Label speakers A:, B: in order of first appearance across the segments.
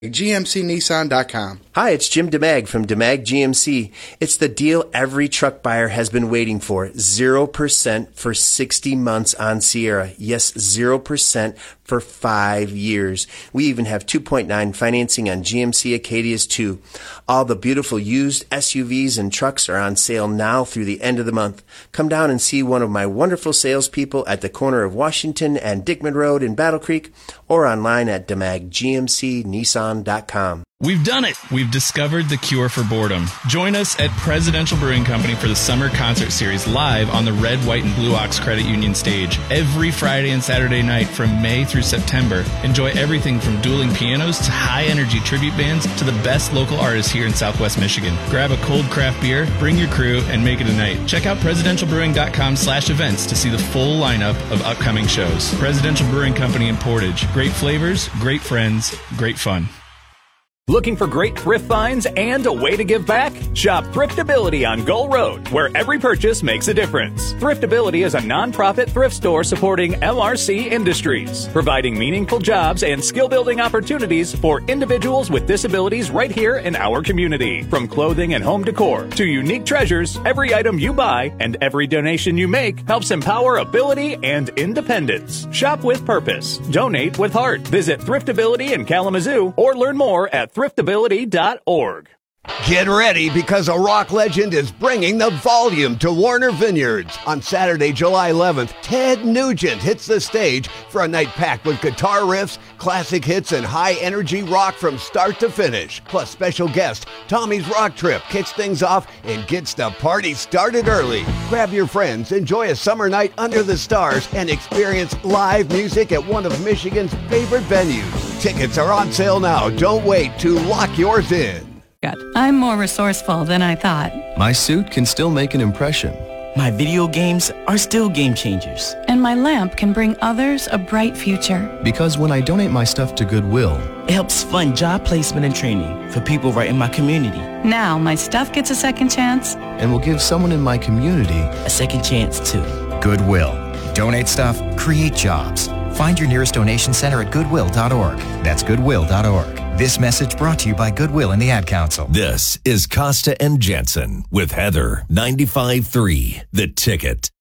A: GMCNissan.com.
B: Hi, it's Jim DeMag from DeMag GMC. It's the deal every truck buyer has been waiting for. 0% for 60 months on Sierra. Yes, 0% for 5 years. We even have 2.9 financing on GMC Acadias too. All the beautiful used SUVs and trucks are on sale now through the end of the month. Come down and see one of my wonderful salespeople at the corner of Washington and Dickman Road in Battle Creek, or online at DeMagGMCNissan.com.
C: We've done it. We've discovered the cure for boredom. Join us at Presidential Brewing Company for the Summer Concert Series live on the Red, White, and Blue Ox Credit Union stage every Friday and Saturday night from May through September. Enjoy everything from dueling pianos to high-energy tribute bands to the best local artists here in Southwest Michigan. Grab a cold craft beer, bring your crew, and make it a night. Check out presidentialbrewing.com/events to see the full lineup of upcoming shows. Presidential Brewing Company in Portage. Great flavors, great friends, great fun.
D: Looking for great thrift finds and a way to give back? Shop Thriftability on Gull Road, where every purchase makes a difference. Thriftability is a nonprofit thrift store supporting LRC Industries, providing meaningful jobs and skill-building opportunities for individuals with disabilities right here in our community. From clothing and home decor to unique treasures, every item you buy and every donation you make helps empower ability and independence. Shop with purpose. Donate with heart. Visit Thriftability in Kalamazoo or learn more at thriftability.org.
E: Get ready, because a rock legend is bringing the volume to Warner Vineyards. On Saturday, July 11th, Ted Nugent hits the stage for a night packed with guitar riffs, classic hits, and high-energy rock from start to finish. Plus, special guest Tommy's Rock Trip kicks things off and gets the party started early. Grab your friends, enjoy a summer night under the stars, and experience live music at one of Michigan's favorite venues. Tickets are on sale now. Don't wait to lock yours in.
F: I'm more resourceful than I thought.
G: My suit can still make an impression.
H: My video games are still game changers.
F: And my lamp can bring others a bright future.
G: Because when I donate my stuff to Goodwill,
H: it helps fund job placement and training for people right in my community.
F: Now my stuff gets a second chance.
G: And will give someone in my community
H: a second chance too.
I: Goodwill. Donate stuff, create jobs. Find your nearest donation center at goodwill.org. That's goodwill.org. This message brought to you by Goodwill and the Ad Council.
J: This is Costa and Jensen with Heather 95.3, The Ticket.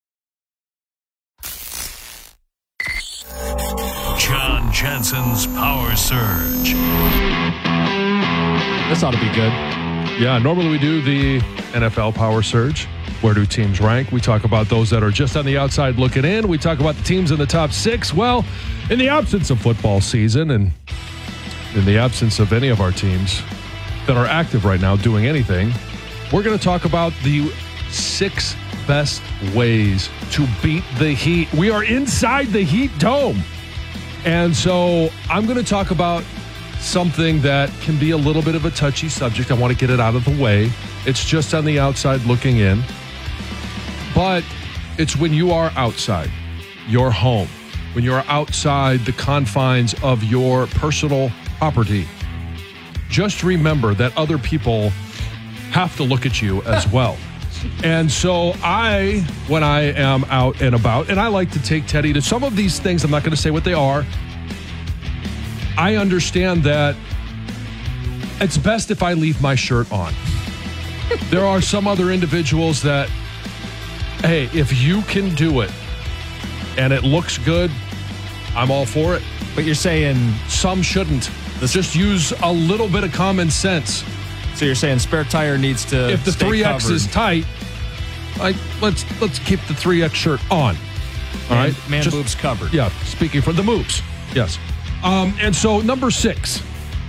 K: John Jensen's Power Surge.
L: This ought to be good. Yeah, normally we do the NFL Power Surge. Where do teams rank? We talk about those that are just on the outside looking in. We talk about the teams in the top six. Well, in the absence of football season and in the absence of any of our teams that are active right now doing anything, we're going to talk about the 6 best ways to beat the Heat. We are inside the Heat Dome. And so I'm going to talk about something that can be a little bit of a touchy subject. I want to get it out of the way. It's just on the outside looking in. But it's when you are outside your home, when you're outside the confines of your personal property. Just remember that other people have to look at you as well. And so when I am out and about, and I like to take Teddy to some of these things, I'm not going to say what they are. I understand that it's best if I leave my shirt on. There are some other individuals that, hey, if you can do it and it looks good, I'm all for it.
M: But you're saying
L: some shouldn't. Just use a little bit of common sense.
M: So you're saying spare tire needs to
L: if the 3X
M: covered.
L: is tight, let's keep the 3X shirt on. All right,
M: man boobs covered.
L: Yeah, speaking for the moves. Yes. And so number 6.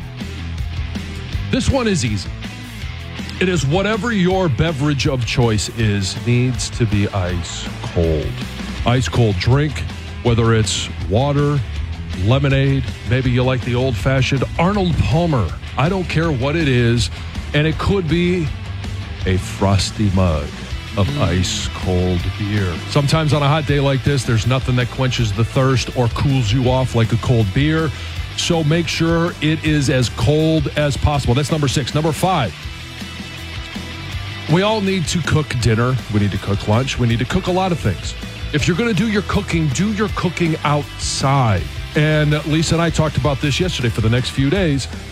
L: This one is easy. It is whatever your beverage of choice is, needs to be ice cold. Ice cold drink, whether it's water, lemonade, maybe you like the old-fashioned Arnold Palmer. I don't care what it is, and it could be a frosty mug of ice-cold beer. Sometimes on a hot day like this, there's nothing that quenches the thirst or cools you off like a cold beer, so make sure it is as cold as possible. That's number 6. Number 5. We all need to cook dinner. We need to cook lunch. We need to cook a lot of things. If you're going to do your cooking outside. And Lisa and I talked about this yesterday for the next few days.